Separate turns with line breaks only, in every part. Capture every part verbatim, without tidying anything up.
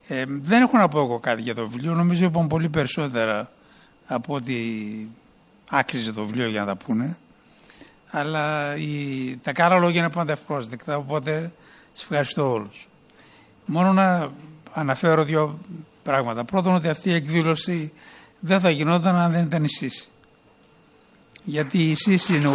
Ε, δεν έχω να πω εγώ κάτι για το βιβλίο. Νομίζω είπαν πολύ περισσότερα από ότι άκριζε το βιβλίο για να τα πούνε. Αλλά η, τα κάρα λόγια είναι πάντα ευπρόσδεκτα, οπότε σας ευχαριστώ όλους. Μόνο να αναφέρω δύο πράγματα. Πρώτον, ότι αυτή η εκδήλωση δεν θα γινόταν αν δεν ήταν η Σύση. Γιατί η Σύση είναι ο...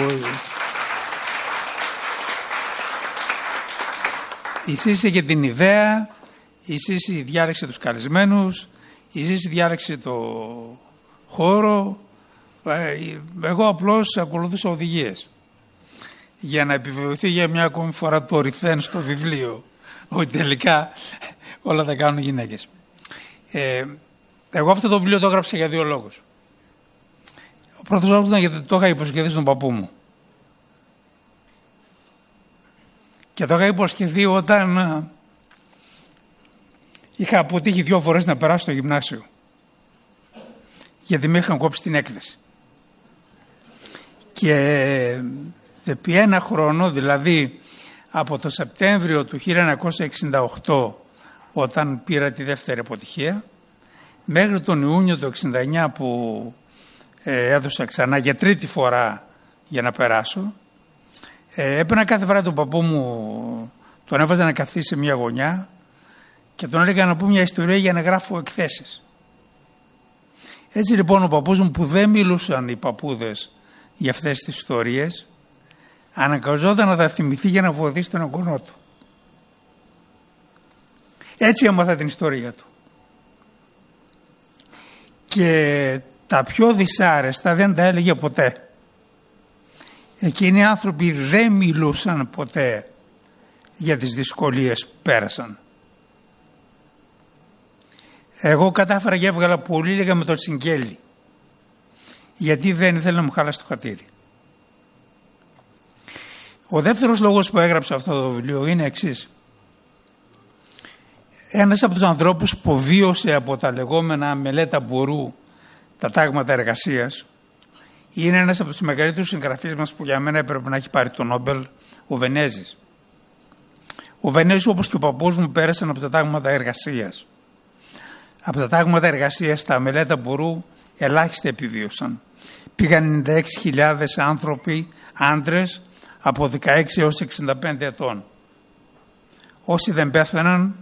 Η Σύση και την ιδέα, η Σύση διάλεξε τους καλεσμένους, η Σύση διάλεξε το χώρο. Εγώ απλώς ακολουθούσα οδηγίες για να επιβεβαιωθεί για μια ακόμη φορά το ρηθέν στο βιβλίο ότι τελικά όλα τα κάνουν γυναίκες. Ε, εγώ αυτό το βιβλίο το έγραψα για δύο λόγους. Ο πρώτος λόγος ήταν γιατί το είχα υποσχεθεί στον παππού μου. Και το είχα υποσχεθεί όταν α, είχα αποτύχει δύο φορές να περάσω στο γυμνάσιο. Γιατί με είχαν κόψει την έκθεση. Και επί ένα χρόνο, δηλαδή από το Σεπτέμβριο του χίλια εννιακόσια εξήντα οκτώ, όταν πήρα τη δεύτερη αποτυχία, μέχρι τον Ιούνιο του εξήντα εννιά που ε, έδωσα ξανά για τρίτη φορά για να περάσω, ε, έπαιρνα κάθε φορά τον παππού μου, τον έβαζα να καθίσει σε μια γωνιά και τον έλεγα να πω μια ιστορία για να γράφω εκθέσεις. Έτσι λοιπόν ο παππούς μου, που δεν μιλούσαν οι παππούδες για αυτές τις ιστορίες, αναγκαζόταν να τα θυμηθεί για να βοηθήσει τον εγγονό του. Έτσι έμαθα την ιστορία του. Και τα πιο δυσάρεστα δεν τα έλεγε ποτέ. Εκείνοι οι άνθρωποι δεν μιλούσαν ποτέ για τις δυσκολίες που πέρασαν. Εγώ κατάφερα και έβγαλα πολύ λίγα με το τσιγκέλι, γιατί δεν ήθελα να μου χάλασε το χατήρι. Ο δεύτερος λόγος που έγραψα αυτό το βιβλίο είναι εξής. Ένας από τους ανθρώπους που βίωσε από τα λεγόμενα μελέτα μπορού τα τάγματα εργασίας είναι ένας από τους μεγαλύτερους συγγραφείς μας που για μένα έπρεπε να έχει πάρει το Νόμπελ, ο Βενέζης. Ο Βενέζης, όπως και ο παππούς μου, πέρασαν από τα τάγματα εργασίας. Από τα τάγματα εργασίας, τα μελέτα μπορού, ελάχιστα επιβίωσαν. Πήγαν ενενήντα έξι χιλιάδες άνθρωποι, άντρες, από δεκαέξι έως εξήντα πέντε ετών. Όσοι δεν πέθαναν,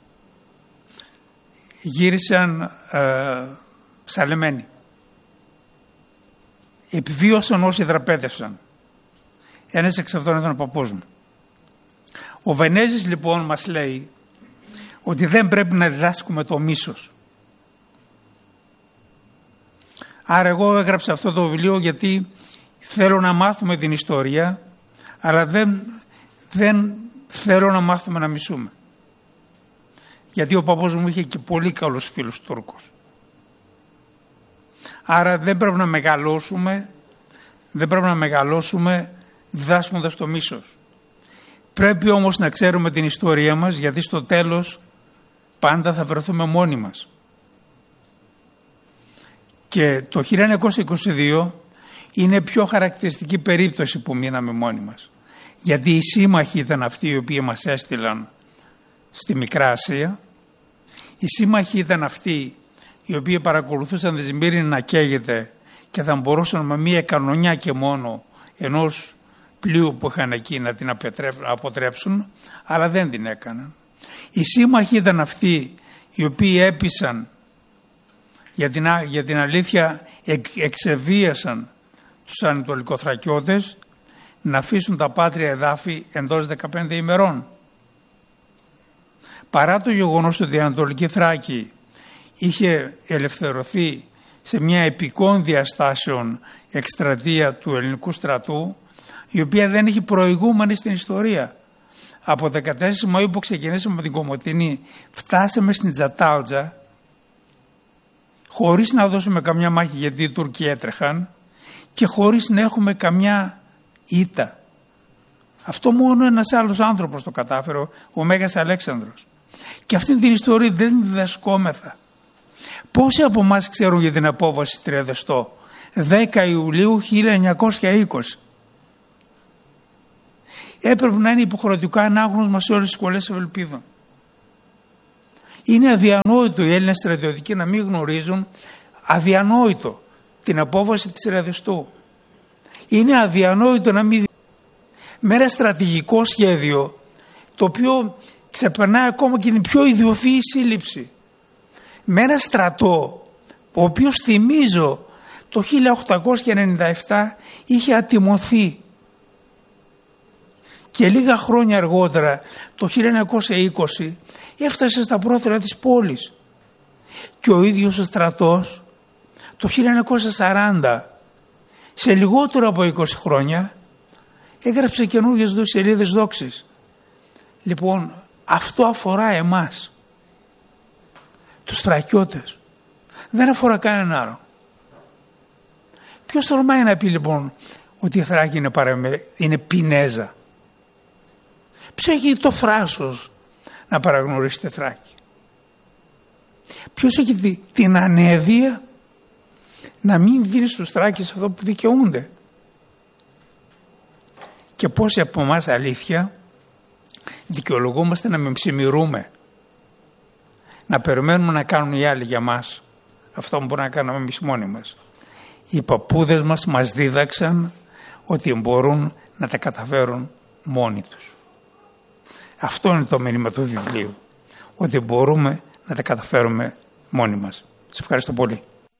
γύρισαν ε, ψαλεμένοι. Επιβίωσαν όσοι δραπέτευσαν. Ένας εξ αυτών ήταν ο παππούς μου. Ο Βενέζης λοιπόν μας λέει ότι δεν πρέπει να διδάσκουμε το μίσος. Άρα εγώ έγραψα αυτό το βιβλίο γιατί θέλω να μάθουμε την ιστορία, αλλά δεν, δεν θέλω να μάθουμε να μισούμε. Γιατί ο παππούς μου είχε και πολύ καλούς φίλους Τούρκους. Άρα δεν πρέπει να μεγαλώσουμε, δεν πρέπει να μεγαλώσουμε διδάσκοντας το μίσος. Πρέπει όμως να ξέρουμε την ιστορία μας, γιατί στο τέλος πάντα θα βρεθούμε μόνοι μας. Και το χίλια εννιακόσια είκοσι δύο είναι πιο χαρακτηριστική περίπτωση που μείναμε μόνοι μας. Γιατί οι σύμμαχοι ήταν αυτοί οι οποίοι μας έστειλαν στη Μικρά Ασία. Οι σύμμαχοι ήταν αυτοί οι οποίοι παρακολουθούσαν τη Σμύρνη να καίγεται και θα μπορούσαν με μία κανονιά και μόνο ενός πλοίου που είχαν εκεί να την αποτρέψουν, αλλά δεν την έκαναν. Οι σύμμαχοι ήταν αυτοί οι οποίοι έπεισαν, για την, για την αλήθεια εκ, εξεβίασαν τους ανατολικοθρακιώτες να αφήσουν τα πάτρια εδάφη εντός δεκαπέντε ημερών. Παρά το γεγονός ότι η Ανατολική Θράκη είχε ελευθερωθεί σε μια επικών διαστάσεων εκστρατεία του ελληνικού στρατού, η οποία δεν έχει προηγούμενη στην ιστορία. Από δεκατέσσερις Μαΐου που ξεκινήσαμε με την Κομοτηνή, φτάσαμε στην Τζατάλτζα χωρίς να δώσουμε καμιά μάχη, γιατί οι Τούρκοι έτρεχαν, και χωρίς να έχουμε καμιά ήττα. Αυτό μόνο ένας άλλος άνθρωπος το κατάφερε, ο Μέγας Αλέξανδρος. Και αυτή την ιστορία δεν διδασκόμεθα. Πόσοι από εμάς ξέρουν για την απόβαση Τριαδεστό, δέκα Ιουλίου χίλια εννιακόσια είκοσι. Έπρεπε να είναι υποχρεωτικά ανάγνωσμα σε όλες τις σχολές Ευελπίδων. Είναι αδιανόητο οι Έλληνες στρατιωτικοί να μην γνωρίζουν, αδιανόητο, την απόφαση της Ραδιστού. Είναι αδιανόητο να μην, με ένα στρατηγικό σχέδιο το οποίο ξεπερνάει ακόμα και την πιο ιδιοφυή σύλληψη, με ένα στρατό ο οποίος, θυμίζω, το χίλια οκτακόσια ενενήντα επτά είχε ατιμωθεί και λίγα χρόνια αργότερα, το χίλια εννιακόσια είκοσι, έφτασε στα πρόθυρα της πόλης. Και ο ίδιος ο στρατός το χίλια εννιακόσια σαράντα, σε λιγότερο από είκοσι χρόνια, έγραψε καινούργιες σελίδες δόξης. Λοιπόν, αυτό αφορά εμάς, τους στρατιώτες. Δεν αφορά κανέναν άλλο. Ποιος τολμάει να πει λοιπόν ότι η Θράκη είναι, παραμε... είναι Πινέζα? Ποιος έχει το θράσος να παραγνωρίσει τη Θράκη? Ποιος έχει την ανέδεια να μην δίνει στους Θράκες αυτό που δικαιούνται? Και πόσοι από εμάς, αλήθεια, δικαιολογούμαστε να με ψημιρούμε, να περιμένουμε να κάνουν οι άλλοι για μας αυτό που μπορούμε να κάνουμε εμείς μόνοι μας. Οι παππούδες μας μας δίδαξαν ότι μπορούν να τα καταφέρουν μόνοι τους. Αυτό είναι το μήνυμα του βιβλίου, ότι μπορούμε να τα καταφέρουμε μόνοι μας. Σας ευχαριστώ πολύ.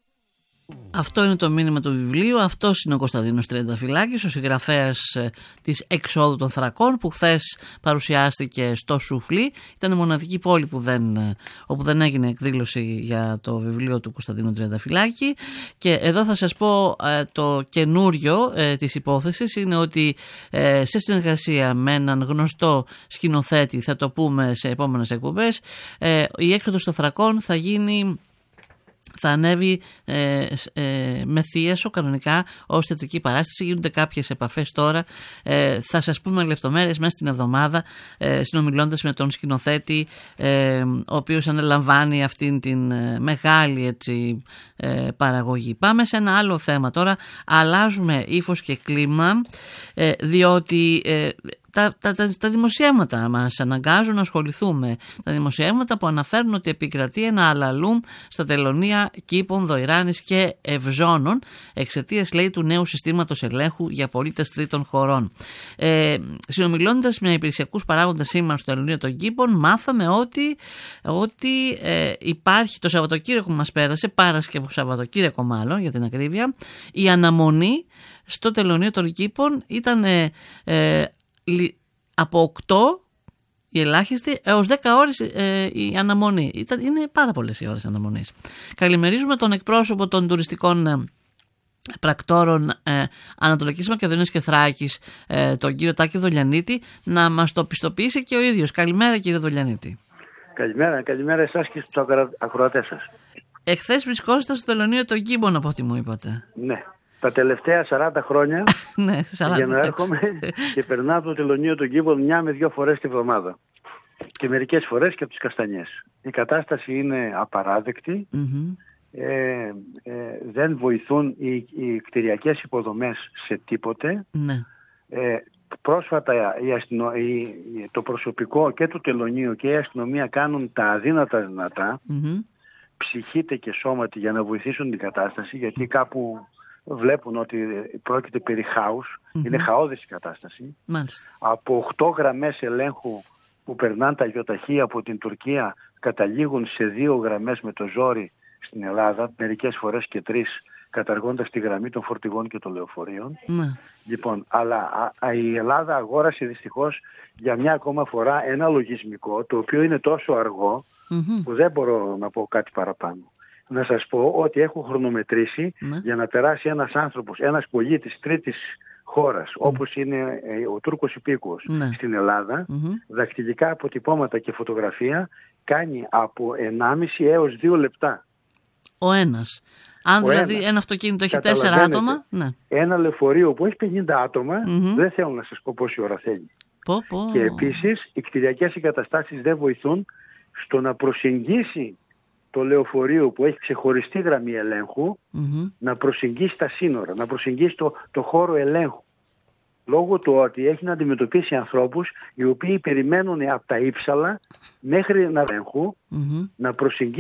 Αυτό είναι το μήνυμα του βιβλίου. Αυτός είναι ο Κωνσταντίνος Τριανταφυλάκης, ο συγγραφέας της Εξόδου των Θρακών, που χθες παρουσιάστηκε στο Σουφλί. Ήταν η μοναδική πόλη που δεν, όπου δεν έγινε εκδήλωση για το βιβλίο του Κωνσταντίνου Τριανταφυλάκη. Και εδώ θα σας πω το καινούριο της υπόθεσης είναι ότι σε συνεργασία με έναν γνωστό σκηνοθέτη, θα το πούμε σε επόμενες εκπομπές, η Έξοδος των Θρακών θα γίνει... θα ανέβει ε, ε, με θίασο κανονικά ως θεατρική παράσταση. Γίνονται κάποιες επαφές τώρα. Ε, θα σας πούμε λεπτομέρειες μέσα στην εβδομάδα, ε, συνομιλώντας με τον σκηνοθέτη, ε, ο οποίος αναλαμβάνει αυτήν την ε, μεγάλη έτσι, ε, παραγωγή. Πάμε σε ένα άλλο θέμα τώρα. Αλλάζουμε ύφος και κλίμα, ε, διότι... Ε, Τα, τα, τα, τα δημοσιεύματα μας αναγκάζουν να ασχοληθούμε. Τα δημοσιεύματα που αναφέρουν ότι επικρατεί ένα αλαλούμ στα τελωνεία Κήπων, Δοϊράνης και Ευζώνων εξαιτίας, λέει, του νέου συστήματος ελέγχου για πολίτες τρίτων χωρών. Ε, συνομιλώντας με υπηρεσιακούς παράγοντες σήμερα στο τελωνείο των Κήπων, μάθαμε ότι, ότι ε, υπάρχει το Σαββατοκύριακο που μας πέρασε, Παρασκευό Σαββατοκύριακο μάλλον για την ακρίβεια, η αναμονή στο τελωνείο των Κήπων ήταν ε, ε, από οκτώ η ελάχιστη έως δέκα ώρες ε, η αναμονή. Ήταν, είναι πάρα πολλές οι ώρες αναμονής. Καλημερίζουμε τον εκπρόσωπο των τουριστικών ε, πρακτόρων ε, Ανατολικής Μακεδονίας και Θράκης, ε, τον κύριο Τάκη Δολιανίτη, να μας το πιστοποιήσει και ο ίδιος. Καλημέρα, κύριε Δολιανίτη.
Καλημέρα, καλημέρα εσάς και στους ακροατές σας.
Εχθές βρισκόσασταν στο τελωνείο των Κήπων, από ό,τι μου είπατε.
Ναι. Τα τελευταία σαράντα χρόνια
ναι, σαράντα,
για να έρχομαι και περνάω από το τελωνείο των Κήπων μια με δύο φορές τη βδομάδα. Και μερικές φορές και από τις καστανιές. Η κατάσταση είναι απαράδεκτη. Mm-hmm. Ε, ε, δεν βοηθούν οι, οι κτηριακές υποδομές σε τίποτε. Mm-hmm. Ε, πρόσφατα η αστυνο, η, το προσωπικό και του τελωνείου και η αστυνομία κάνουν τα αδύνατα δυνατά. Mm-hmm. Ψυχείται και σώματι για να βοηθήσουν την κατάσταση, γιατί κάπου βλέπουν ότι πρόκειται περί χάους, mm-hmm. είναι χαόδης η κατάσταση. Μάλιστα. Από οκτώ γραμμές ελέγχου που περνάνε τα γιοταχή από την Τουρκία καταλήγουν σε δύο γραμμές με το ζόρι στην Ελλάδα, μερικές φορές και τρεις, καταργώντας τη γραμμή των φορτηγών και των λεωφορείων. Mm. Λοιπόν, αλλά α, α, η Ελλάδα αγόρασε δυστυχώς για μια ακόμα φορά ένα λογισμικό, το οποίο είναι τόσο αργό mm-hmm. που δεν μπορώ να πω κάτι παραπάνω. Να σας πω ότι έχω χρονομετρήσει mm. για να περάσει ένας άνθρωπος, ένας πολίτης τρίτης χώρας, mm. όπως είναι ε, ο Τούρκος υπήκοος mm. στην Ελλάδα, mm-hmm. δακτυλικά αποτυπώματα και φωτογραφία, κάνει από ενάμιση έως δύο λεπτά.
Ο ένας. Αν ο δηλαδή ένας. Ένα αυτοκίνητο έχει τέσσερα άτομα. Ναι.
Ένα λεωφορείο που έχει πενήντα άτομα, mm-hmm. δεν θέλω να σας πω πόση ώρα θέλει.
Πω, πω.
Και επίσης οι κτηριακές εγκαταστάσεις δεν βοηθούν στο να προσεγγίσει το λεωφορείο που έχει ξεχωριστή γραμμή ελέγχου, mm-hmm. να προσεγγίσει τα σύνορα, να προσεγγίσει το, το χώρο ελέγχου. λόγω του ότι έχει να αντιμετωπίσει ανθρώπους οι οποίοι περιμένουν από τα ύψαλα μέχρι να ελέγχου, mm-hmm. να προσεγγίσουν